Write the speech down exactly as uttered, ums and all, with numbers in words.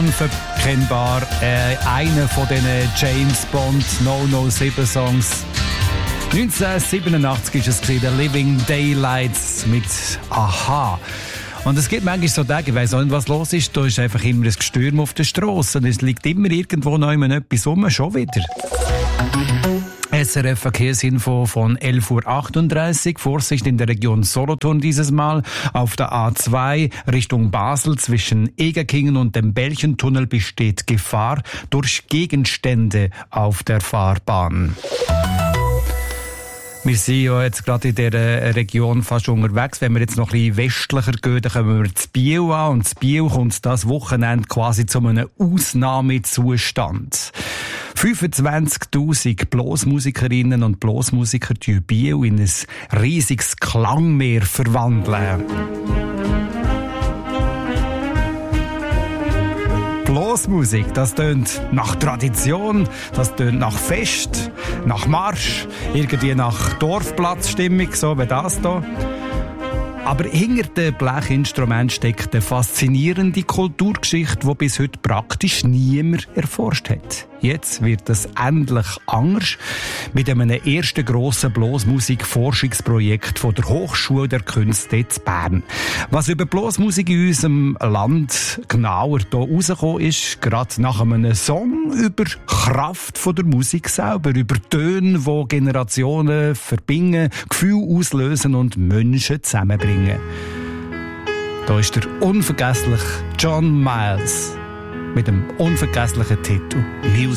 unverkennbar. Äh, einer von diesen James Bond null null sieben Songs. neunzehnhundertsiebenundachtzig war es, der Living Daylights mit Aha. Und es gibt manchmal so Tage, ich weiss auch nicht, was los ist, da ist einfach immer ein Gestürm auf der Strasse und es liegt immer irgendwo noch etwas rum, schon wieder. S R F Verkehrsinfo von elf Uhr achtunddreißig. Vorsicht in der Region Solothurn dieses Mal. Auf der A zwei Richtung Basel zwischen Egerkingen und dem Belchentunnel besteht Gefahr durch Gegenstände auf der Fahrbahn. Wir sind ja jetzt gerade in dieser Region fast unterwegs. Wenn wir jetzt noch ein bisschen westlicher gehen, dann kommen wir zu Biel an. Und zu Biel kommt das Wochenende quasi zu einem Ausnahmezustand. fünfundzwanzigtausend Blasmusikerinnen und Blasmusiker die Biel in ein riesiges Klangmeer verwandeln. Blasmusik, das tönt nach Tradition, das tönt nach Fest, nach Marsch, irgendwie nach Dorfplatzstimmung, so wie das hier. Aber hinter dem Blechinstrument steckt eine faszinierende Kulturgeschichte, die bis heute praktisch niemand erforscht hat. Jetzt wird es endlich anders mit einem ersten grossen Blasmusik-Forschungsprojekt von der Hochschule der Künste in Bern. Was über Blasmusik in unserem Land genauer hier rausgekommen ist, gerade nach einem Song über die Kraft von der Musik selber, über Töne, die Generationen verbinden, Gefühle auslösen und Menschen zusammenbringen. Da ist der unvergessliche John Miles mit dem unvergesslichen Titel Music.